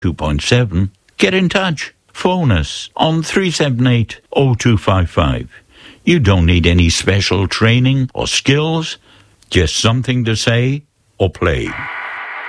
2.7, get in touch. Phone us on 378-0255. You don't need any special training or skills, just something to say or play.